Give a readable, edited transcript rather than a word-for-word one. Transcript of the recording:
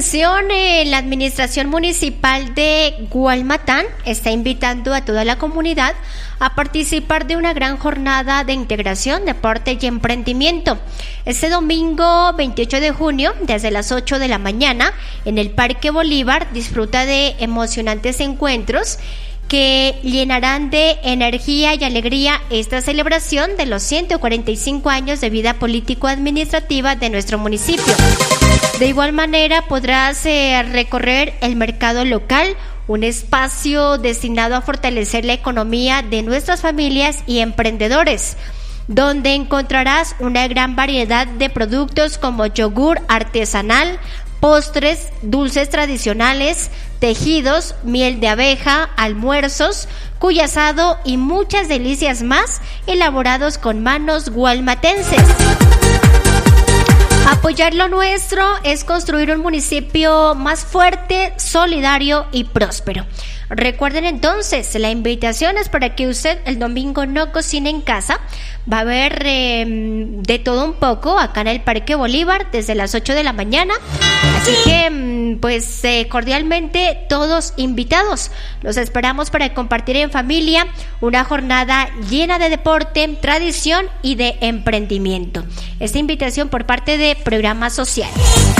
atención, la administración municipal de Gualmatán está invitando a toda la comunidad a participar de una gran jornada de integración, deporte y emprendimiento. Este domingo 28 de junio, desde las 8 de la mañana, en el Parque Bolívar, disfruta de emocionantes encuentros que llenarán de energía y alegría esta celebración de los 145 años de vida político-administrativa de nuestro municipio. De igual manera podrás recorrer el mercado local, un espacio destinado a fortalecer la economía de nuestras familias y emprendedores, donde encontrarás una gran variedad de productos como yogur artesanal, postres, dulces tradicionales, tejidos, miel de abeja, almuerzos, cuy asado y muchas delicias más elaborados con manos gualmatenses. Apoyar lo nuestro es construir un municipio más fuerte, solidario y próspero. Recuerden entonces, la invitación es para que usted el domingo no cocine en casa. Va a haber de todo un poco acá en el Parque Bolívar desde las 8 de la mañana. Así que, cordialmente todos invitados. Los esperamos para compartir en familia una jornada llena de deporte, tradición y de emprendimiento. Esta invitación por parte de Programas Sociales.